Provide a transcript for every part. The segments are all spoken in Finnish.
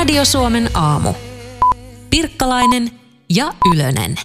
Radio Suomen aamu. Pirkkalainen ja Ylönen.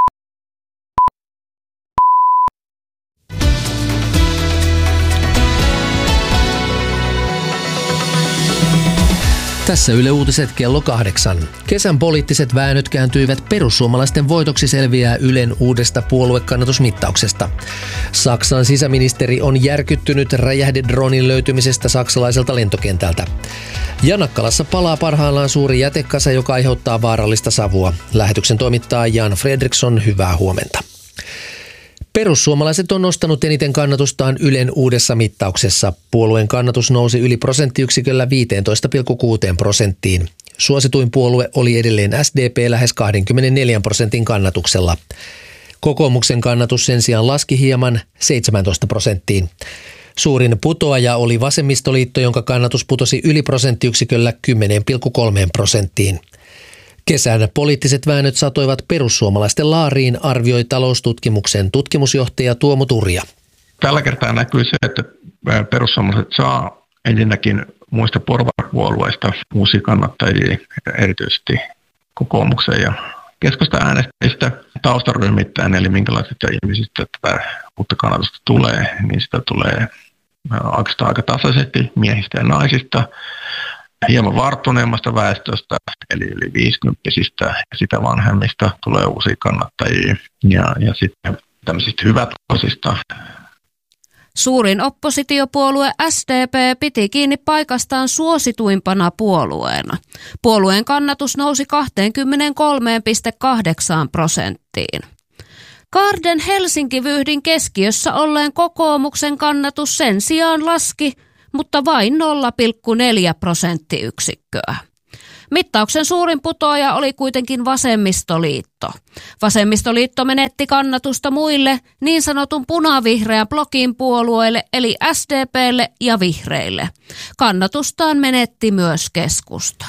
Tässä Yle Uutiset kello 8. Kesän poliittiset väännöt kääntyivät perussuomalaisten voitoksi, selviää Ylen uudesta puoluekannatusmittauksesta. Saksan sisäministeri on järkyttynyt räjähdedronin löytymisestä saksalaiselta lentokentältä. Janakkalassa palaa parhaillaan suuri jätekasa, joka aiheuttaa vaarallista savua. Lähetyksen toimittaa Jan Fredriksson, hyvää huomenta. Perussuomalaiset on nostanut eniten kannatustaan Ylen uudessa mittauksessa. Puolueen kannatus nousi yli prosenttiyksiköllä 15,6%. Suosituin puolue oli edelleen SDP lähes 24% kannatuksella. Kokoomuksen kannatus sen sijaan laski hieman 17%. Suurin putoaja oli Vasemmistoliitto, jonka kannatus putosi yli prosenttiyksiköllä 10,3%. Kesän poliittiset väännöt satoivat perussuomalaisten laariin, arvioi Taloustutkimuksen tutkimusjohtaja Tuomo Turja. Tällä kertaa näkyy se, että perussuomalaiset saa ensinnäkin muista porvaripuolueista uusia kannattajia, erityisesti kokoomuksen ja keskustan äänestäjistä taustaryhmittäin, eli minkälaisista ihmisistä tätä uutta kannatusta tulee, niin sitä tulee aika tasaisesti miehistä ja naisista, hieman varttuneemmasta väestöstä, eli yli 50-sistä ja sitä vanhemmista tulee uusia kannattajia ja sitten tämmöisistä hyvätuloisista. Suurin oppositiopuolue SDP piti kiinni paikastaan suosituimpana puolueena. Puolueen kannatus nousi 23,8%. Kaarden Helsinki-vyhdin keskiössä olleen kokoomuksen kannatus sen sijaan laski, mutta vain 0,4 prosenttiyksikköä. Mittauksen suurin putoaja oli kuitenkin Vasemmistoliitto. Vasemmistoliitto menetti kannatusta muille niin sanotun punavihreän blokin puolueille eli SDPlle ja vihreille. Kannatustaan menetti myös keskusta.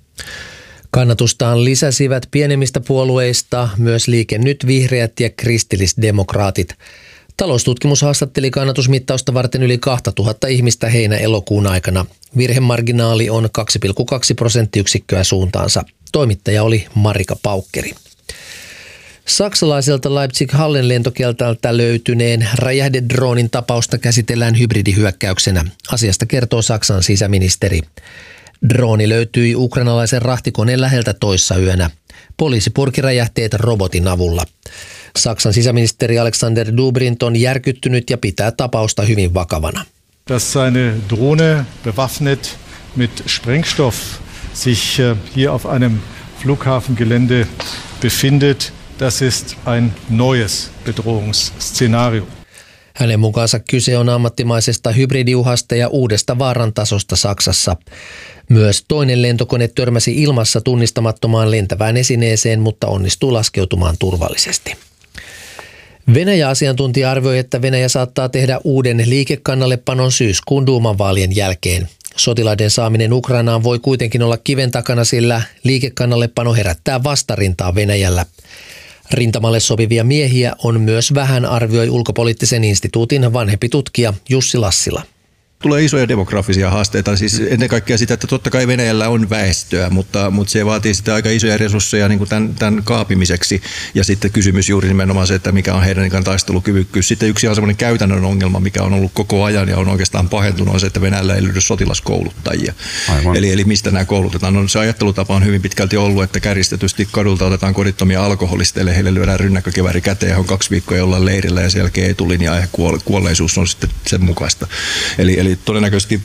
Kannatustaan lisäsivät pienemmistä puolueista myös Liike Nyt, Vihreät ja kristillisdemokraatit. Taloustutkimus haastatteli kannatusmittausta varten yli 2000 ihmistä heinä-elokuun aikana. Virhemarginaali on 2,2 prosenttiyksikköä suuntaansa. Toimittaja oli Marika Paukkeri. Saksalaiselta Leipzig-Hallen lentokentältä löytyneen räjähdedronin tapausta käsitellään hybridihyökkäyksenä. Asiasta kertoo Saksan sisäministeri. Droni löytyi ukrainalaisen rahtikoneen läheltä toissayönä. Poliisi purki räjähteet robotin avulla. Saksan sisäministeri Alexander Dobrindt on järkyttynyt ja pitää tapausta hyvin vakavana. Dass seine Drohne bewaffnet mit Sprengstoff sich hier auf einem Flughafengelände befindet, das ist ein neues Bedrohungsszenario. Hänen mukaansa kyse on ammattimaisesta hybridiuhasta ja uudesta vaaran tasosta Saksassa. Myös toinen lentokone törmäsi ilmassa tunnistamattomaan lentävään esineeseen, mutta onnistui laskeutumaan turvallisesti. Venäjä-asiantuntija arvioi, että Venäjä saattaa tehdä uuden liikekannallepanon syyskuun duuman vaalien jälkeen. Sotilaiden saaminen Ukrainaan voi kuitenkin olla kiven takana, sillä liikekannallepano herättää vastarintaa Venäjällä. Rintamalle sopivia miehiä on myös vähän, arvioi Ulkopoliittisen instituutin vanhempi tutkija Jussi Lassila. Tulee isoja demografisia haasteita, siis ennen kaikkea sitä, että totta kai Venäjällä on väestöä, mutta se vaatii sitä aika isoja resursseja niin kuin tämän kaapimiseksi. Ja sitten kysymys juuri nimenomaan se, että mikä on heidän taistelukyvykkyys. Sitten yksi on semmoinen käytännön ongelma, mikä on ollut koko ajan ja on oikeastaan pahentunut, on se, että Venäjällä ei löydy sotilaskouluttajia. Eli mistä nämä koulutetaan? No, se ajattelutapa on hyvin pitkälti ollut, että kärjistetysti kadulta otetaan kodittomia alkoholisteille, heille lyödään rynnäkkökivääri käteen, johon 2 viikkoa ollaan leirillä ja sen jälkeen etulinja ja kuolleisuus on sitten sen mukaista. Eli todennäköisesti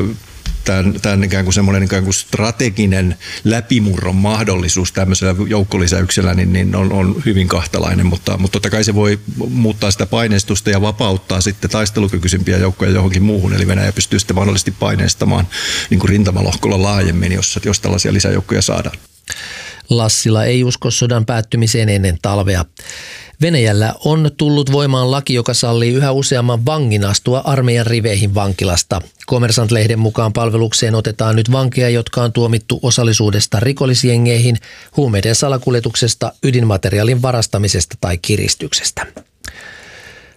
tämän ikään kuin semmoinen ikään kuin strateginen läpimurron mahdollisuus tämmöisellä joukkolisäyksellä niin on hyvin kahtalainen, mutta totta kai se voi muuttaa sitä paineistusta ja vapauttaa sitten taistelukykyisempiä joukkoja johonkin muuhun, eli Venäjä pystyy sitten mahdollisesti paineistamaan niin kuin rintamallohkolla laajemmin, jos tällaisia lisäjoukkoja saadaan. Lassila ei usko sodan päättymiseen ennen talvea. Venäjällä on tullut voimaan laki, joka sallii yhä useamman vangin astua armeijan riveihin vankilasta. Kommersant-lehden mukaan palvelukseen otetaan nyt vankeja, jotka on tuomittu osallisuudesta rikollisjengeihin, huumeiden salakuljetuksesta, ydinmateriaalin varastamisesta tai kiristyksestä.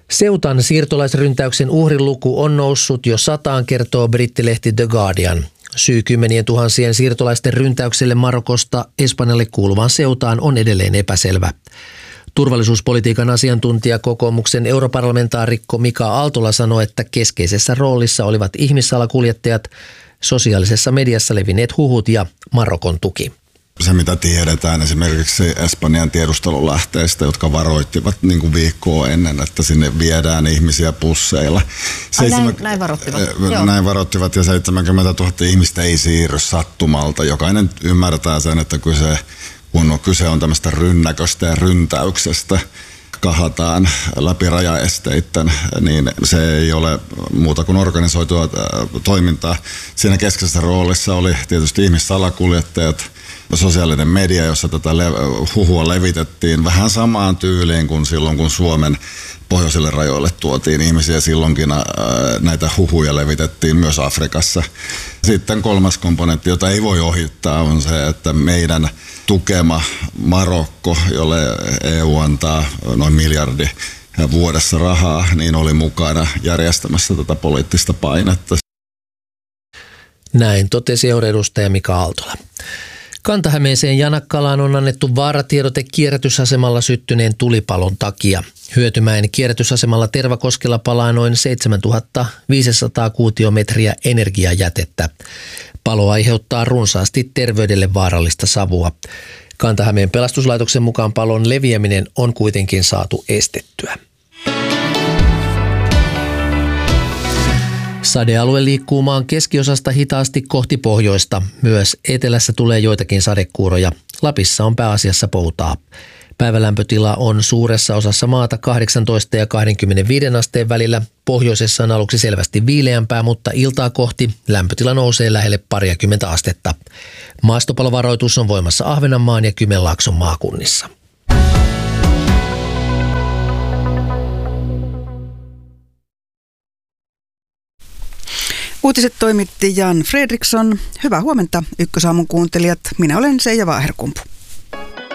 Ceutan siirtolaisryntäyksen uhriluku on noussut jo 100, kertoo brittilehti The Guardian. Syy 10 000 siirtolaisten ryntäykselle Marokosta Espanjalle kuuluvaan Ceutaan on edelleen epäselvä. Turvallisuuspolitiikan asiantuntija kokoomuksen europarlamentaarikko Mika Aaltola sanoi, että keskeisessä roolissa olivat ihmissalakuljettajat, sosiaalisessa mediassa levinneet huhut ja Marokon tuki. Se, mitä tiedetään esimerkiksi Espanjan tiedustelulähteistä, jotka varoittivat niin kuin viikkoa ennen, että sinne viedään ihmisiä busseilla. Näin varoittivat. Näin varoittivat ja 70 000 ihmistä ei siirry sattumalta. Jokainen ymmärtää sen, että kun kyse on tämmöistä rynnäköstä ja ryntäyksestä, kahataan läpi rajaesteitten, niin se ei ole muuta kuin organisoitua toimintaa. Siinä keskeisessä roolissa oli tietysti ihmissalakuljettajat, sosiaalinen media, jossa tätä huhua levitettiin vähän samaan tyyliin kuin silloin, kun Suomen pohjoisille rajoille tuotiin ihmisiä. Silloinkin näitä huhuja levitettiin myös Afrikassa. Sitten kolmas komponentti, jota ei voi ohittaa, on se, että meidän tukema Marokko, jolle EU antaa noin miljardi vuodessa rahaa, niin oli mukana järjestämässä tätä poliittista painetta. Näin totesi edustaja Mika Aaltola. Kanta-Hämeeseen Janakkalaan on annettu vaaratiedote kierrätysasemalla syttyneen tulipalon takia. Hyötymäen kierrätysasemalla Tervakoskella palaa noin 7500 kuutiometriä energiajätettä. Palo aiheuttaa runsaasti terveydelle vaarallista savua. Kanta-Hämeen pelastuslaitoksen mukaan palon leviäminen on kuitenkin saatu estettyä. Sadealue liikkuu maan keskiosasta hitaasti kohti pohjoista. Myös etelässä tulee joitakin sadekuuroja. Lapissa on pääasiassa poutaa. Päivälämpötila on suuressa osassa maata 18 ja 25 asteen välillä. Pohjoisessa on aluksi selvästi viileämpää, mutta iltaa kohti lämpötila nousee lähelle 20 astetta. Maastopalovaroitus on voimassa Ahvenanmaan ja Kymenlaakson maakunnissa. Uutiset toimitti Jan Fredriksson. Hyvää huomenta Ykkösaamun kuuntelijat. Minä olen Seija Vaaherkumpu.